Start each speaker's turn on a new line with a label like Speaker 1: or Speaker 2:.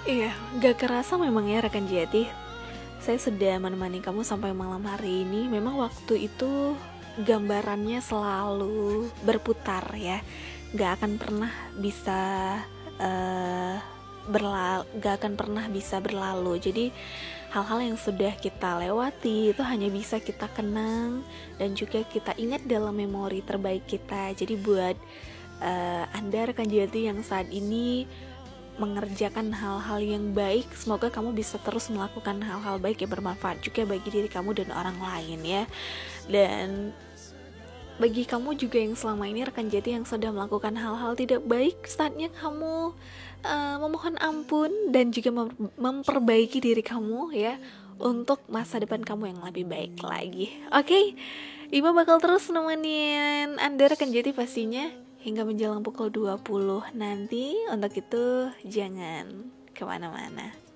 Speaker 1: Iya, gak kerasa memang ya rekan Jati. Saya sudah menemani kamu sampai malam hari ini. Memang waktu itu gambarannya selalu berputar ya. Gak akan pernah bisa uh, gak akan pernah bisa berlalu. Jadi hal-hal yang sudah kita lewati itu hanya bisa kita kenang dan juga kita ingat dalam memori terbaik kita. Jadi buat Anda rekan Jati yang saat ini mengerjakan hal-hal yang baik, semoga kamu bisa terus melakukan hal-hal baik yang bermanfaat juga bagi diri kamu dan orang lain ya. Dan bagi kamu juga yang selama ini rekan Jati yang sudah melakukan hal-hal tidak baik, saatnya kamu memohon ampun dan juga memperbaiki diri kamu ya, untuk masa depan kamu yang lebih baik lagi. Oke, Ima bakal terus nemenin Anda rekan Jati pastinya hingga menjelang pukul 20 nanti. Untuk itu jangan kemana-mana.